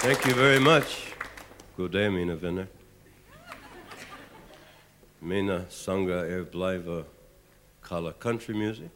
Thank you very much. God dag, mina vänner. Mina sånger blijven kalla country music.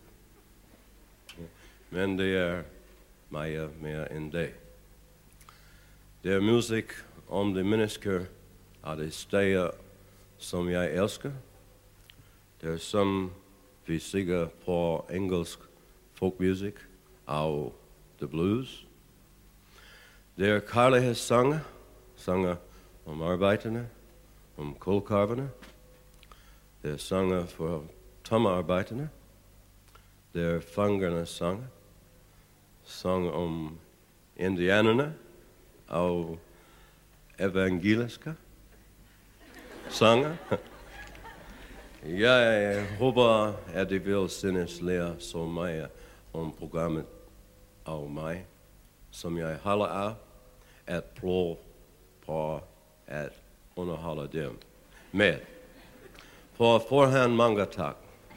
Men det mer än det. Det är musik om de människor av de städer som jag älskar. Det är som vi säger på engelsk folkmusik och the blues. Det är kärlekssånger, sånger om arbetarna, om kolkarvarna. Det är sånger för tommarbetarna. Det är fångarnas sånger. Sång om indianerna och evangeliska sånger. Jag hoppas att de vill synas lära så mycket om programmet av mig som jag håller av att prova på att underhålla dem med. På förhand många tack.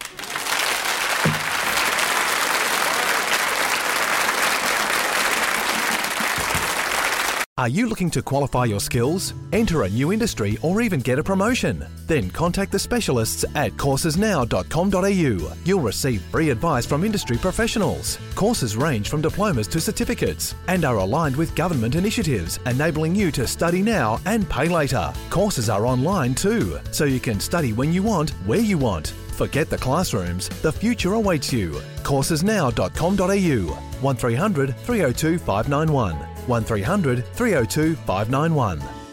Are you looking to qualify your skills, enter a new industry or even get a promotion? Then contact the specialists at coursesnow.com.au. You'll receive free advice from industry professionals. Courses range from diplomas to certificates and are aligned with government initiatives, enabling you to study now and pay later. Courses are online too, so you can study when you want, where you want. Forget the classrooms, the future awaits you. Coursesnow.com.au 1300 302 591 1300 302 591.